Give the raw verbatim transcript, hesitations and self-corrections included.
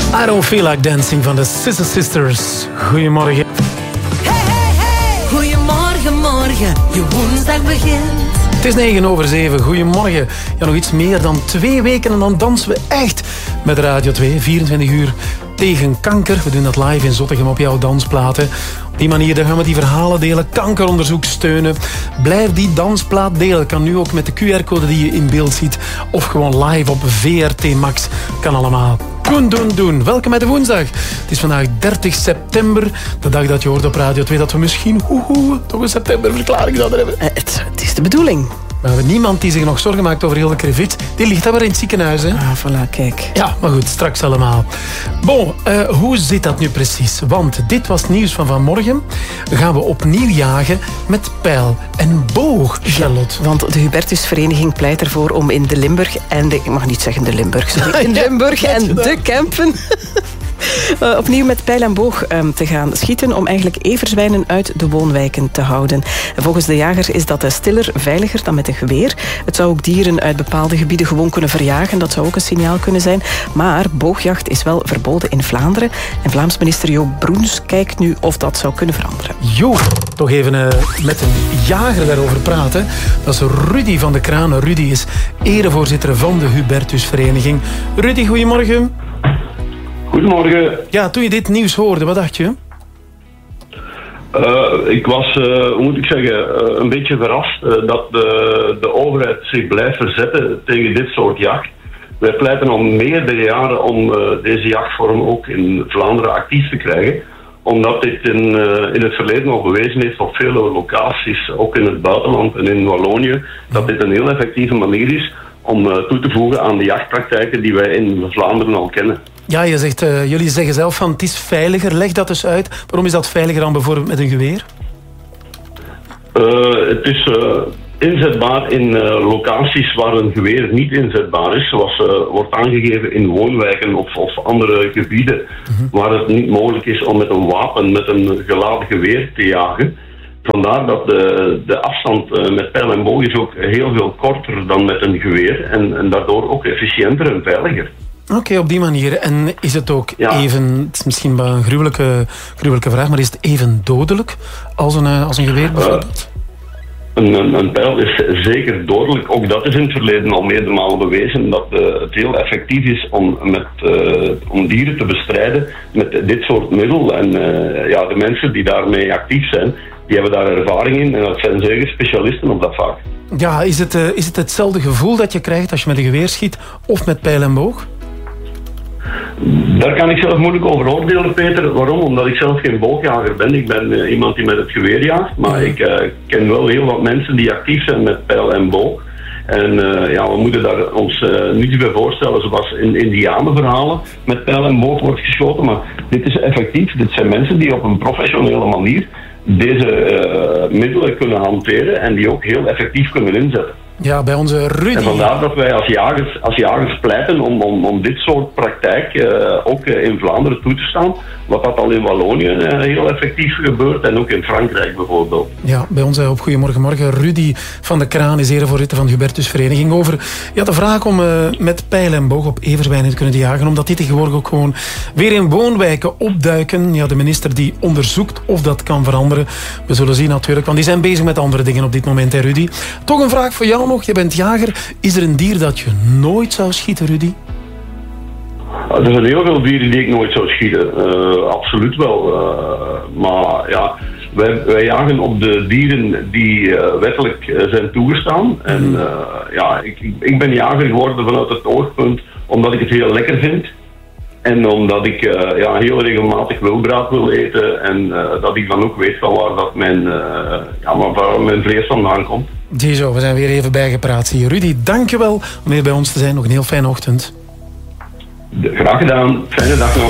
I Don't Feel Like Dancing van de Sister Sisters. Goedemorgen. Hey, hey, hey. Goedemorgen, morgen. Je woensdag begint. Het is negen over zeven. Goedemorgen. Ja, nog iets meer dan twee weken en dan dansen we echt met Radio twee. vierentwintig uur tegen kanker. We doen dat live in Zottegem op jouw dansplaten. Op die manier dan gaan we die verhalen delen, kankeronderzoek steunen. Blijf die dansplaat delen. Kan nu ook met de Q R-code die je in beeld ziet. Of gewoon live op V R T Max. Kan allemaal. Doen, doen, doen. Welkom bij de woensdag. Het is vandaag dertig september. De dag dat je hoort op Radio twee dat we misschien hoehoe, toch een septemberverklaring zouden hebben. Uh, het, het is de bedoeling. We hebben niemand die zich nog zorgen maakt over Hilde Krevits. Die ligt daar weer in het ziekenhuis, hè? Ah, voilà, kijk. Ja, maar goed, straks allemaal. Bon, uh, hoe zit dat nu precies? Want dit was het nieuws van vanmorgen. Gaan we opnieuw jagen met pijl en boog, Charlotte. Ja, want de Hubertusvereniging pleit ervoor om in de Limburg en de... Ik mag niet zeggen de Limburg, sorry. In Limburg en de Kempen... Uh, opnieuw met pijl en boog um, te gaan schieten om eigenlijk everzwijnen uit de woonwijken te houden. En volgens de jager is dat uh, stiller, veiliger dan met een geweer. Het zou ook dieren uit bepaalde gebieden gewoon kunnen verjagen. Dat zou ook een signaal kunnen zijn. Maar boogjacht is wel verboden in Vlaanderen. En Vlaams minister Joop Broens kijkt nu of dat zou kunnen veranderen. Joop, toch even uh, met een jager daarover praten. Dat is Rudy van de Kranen. Rudy is erevoorzitter van de Hubertusvereniging. Rudy, goedemorgen. Goedemorgen. Ja, toen je dit nieuws hoorde, wat dacht je? Uh, ik was, uh, hoe moet ik zeggen, uh, een beetje verrast uh, dat de, de overheid zich blijft verzetten tegen dit soort jacht. Wij pleiten al meerdere jaren om uh, deze jachtvorm ook in Vlaanderen actief te krijgen. Omdat dit in, uh, in het verleden al bewezen heeft op vele locaties, ook in het buitenland en in Wallonië, dat dit een heel effectieve manier is om uh, toe te voegen aan de jachtpraktijken die wij in Vlaanderen al kennen. Ja, je zegt, uh, jullie zeggen zelf van het is veiliger. Leg dat dus uit. Waarom is dat veiliger dan bijvoorbeeld met een geweer? Uh, het is uh, inzetbaar in uh, locaties waar een geweer niet inzetbaar is. Zoals uh, wordt aangegeven in woonwijken of, of andere gebieden. Mm-hmm. Waar het niet mogelijk is om met een wapen, met een geladen geweer te jagen. Vandaar dat de, de afstand uh, met pijl en boog is ook heel veel korter dan met een geweer. En, en daardoor ook efficiënter en veiliger. Oké, okay, op die manier. En is het ook ja. even, het is misschien wel een gruwelijke, gruwelijke vraag, maar is het even dodelijk als een, als een geweer bijvoorbeeld? Uh, een, een, een pijl is zeker dodelijk. Ook dat is in het verleden al meerdere malen bewezen, dat uh, het heel effectief is om, met, uh, om dieren te bestrijden met dit soort middel. En uh, ja, de mensen die daarmee actief zijn, die hebben daar ervaring in en dat zijn zeker specialisten op dat vak. Ja, is het, uh, is het hetzelfde gevoel dat je krijgt als je met een geweer schiet of met pijl en boog? Daar kan ik zelf moeilijk over oordelen, Peter. Waarom? Omdat ik zelf geen boogjager ben. Ik ben uh, iemand die met het geweer jaagt. Maar ik uh, ken wel heel wat mensen die actief zijn met pijl en boog. En uh, ja, we moeten daar ons uh, niet bij voorstellen zoals in indianenverhalen met pijl en boog wordt geschoten. Maar dit is effectief. Dit zijn mensen die op een professionele manier deze uh, middelen kunnen hanteren en die ook heel effectief kunnen inzetten. Ja, bij onze Rudy. En vandaar dat wij als jagers, als jagers pleiten om, om, om dit soort praktijk uh, ook uh, in Vlaanderen toe te staan. Wat dat al in Wallonië uh, heel effectief gebeurt en ook in Frankrijk bijvoorbeeld. Ja, bij ons op Goedemorgen Morgen. Rudy van de Kraan is erevoorzitter van de Hubertusvereniging over ja, de vraag om uh, met pijl en boog op everzwijnen te kunnen jagen. Omdat die tegenwoordig ook gewoon weer in woonwijken opduiken. Ja, de minister die onderzoekt of dat kan veranderen. We zullen zien natuurlijk, want die zijn bezig met andere dingen op dit moment, hè Rudy. Toch een vraag voor jou nog. Je bent jager. Is er een dier dat je nooit zou schieten, Rudy? Er zijn heel veel dieren die ik nooit zou schieten. Uh, absoluut wel. Uh, maar ja, wij, wij jagen op de dieren die uh, wettelijk uh, zijn toegestaan. En uh, ja, ik, ik ben jager geworden vanuit het oogpunt omdat ik het heel lekker vind. En omdat ik uh, ja, heel regelmatig wilbraad wil eten. En uh, dat ik dan ook weet van waar, dat mijn, uh, ja, waar mijn vlees vandaan komt. Ziezo, we zijn weer even bijgepraat hier. Rudy, dankjewel om hier bij ons te zijn. Nog een heel fijne ochtend. Graag gedaan. Fijne dag nog.